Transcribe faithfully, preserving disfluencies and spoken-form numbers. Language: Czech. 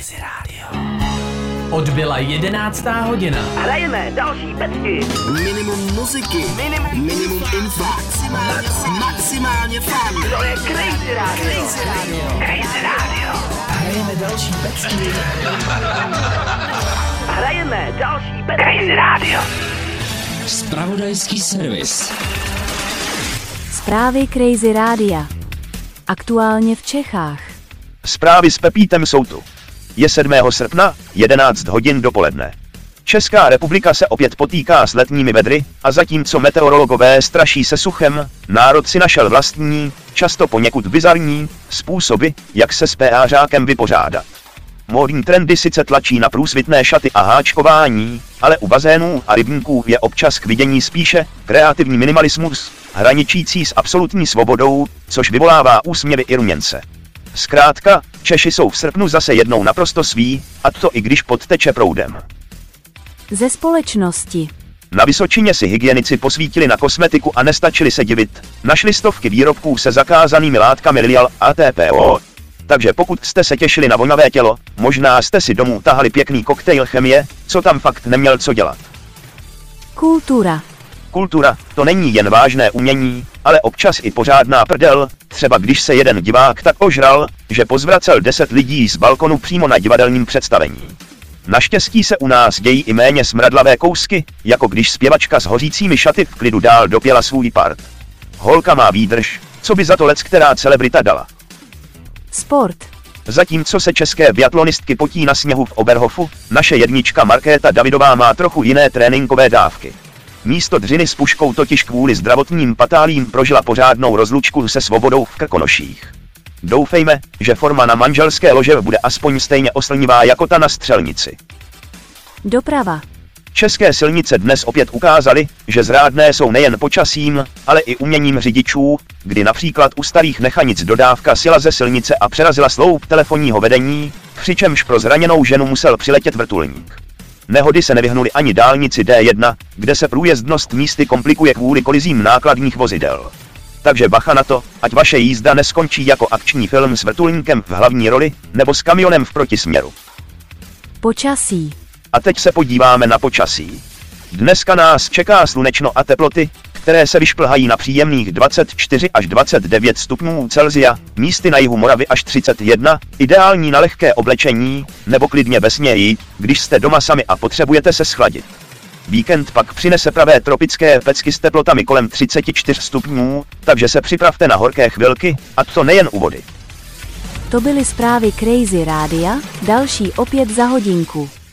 Crazy Radio. Odbyla jedenáctá hodina. Hrajeme další pecky. Minimum muziky. Minimum, minimum info. Maximálně, maximálně fun. To je Crazy Radio. Crazy Radio. Crazy Radio. Hrajeme další pecky. Hrajeme další pecky. Crazy Radio. Zpravodajský servis. Zprávy Crazy Rádia. Aktuálně v Čechách. Zprávy s Pepítem jsou tu. Je sedmého srpna, jedenáct hodin dopoledne. Česká republika se opět potýká s letními vedry a zatímco meteorologové straší se suchem, národ si našel vlastní, často poněkud bizarní, způsoby, jak se s péářákem vypořádat. Módní trendy sice tlačí na průsvitné šaty a háčkování, ale u bazénů a rybníků je občas k vidění spíše kreativní minimalismus, hraničící s absolutní svobodou, což vyvolává úsměvy i ruměnce. Zkrátka, Češi jsou v srpnu zase jednou naprosto sví, a to i když podteče proudem. Ze společnosti. Na Vysočině si hygienici posvítili na kosmetiku a nestačili se divit, našli stovky výrobků se zakázanými látkami Lilial a T P O. Takže pokud jste se těšili na vonavé tělo, možná jste si domů tahali pěkný koktejl chemie, co tam fakt neměl co dělat. Kultura. Kultura, to není jen vážné umění, ale občas i pořádná prdel, třeba když se jeden divák tak ožral, že pozvracel deset lidí z balkonu přímo na divadelním představení. Naštěstí se u nás dějí i méně smradlavé kousky, jako když zpěvačka s hořícími šaty v klidu dál dopěla svůj part. Holka má výdrž, co by za to leckterá celebrita dala. Sport. Zatímco se české biatlonistky potí na sněhu v Oberhofu, naše jednička Markéta Davidová má trochu jiné tréninkové dávky. Místo dřiny s puškou totiž kvůli zdravotním patálím prožila pořádnou rozlučku se svobodou v Krkonoších. Doufejme, že forma na manželské lože bude aspoň stejně oslnivá jako ta na střelnici. Doprava. České silnice dnes opět ukázaly, že zrádné jsou nejen počasím, ale i uměním řidičů, kdy například u starých Nechanic dodávka sjela ze silnice a přerazila sloup telefonního vedení, přičemž pro zraněnou ženu musel přiletět vrtulník. Nehody se nevyhnuly ani dálnici D jedna, kde se průjezdnost místy komplikuje kvůli kolizím nákladních vozidel. Takže bacha na to, ať vaše jízda neskončí jako akční film s vrtulníkem v hlavní roli, nebo s kamionem v protisměru. Počasí. A teď se podíváme na počasí. Dneska nás čeká slunečno a teploty, které se vyšplhají na příjemných dvacet čtyři až dvacet devět stupňů Celsia, místy na jihu Moravy až třicet jedna, ideální na lehké oblečení, nebo klidně ve sněji, když jste doma sami a potřebujete se schladit. Víkend pak přinese pravé tropické pecky s teplotami kolem třicet čtyři stupňů, takže se připravte na horké chvilky, a to nejen u vody. To byly zprávy Crazy Rádia, další opět za hodinku.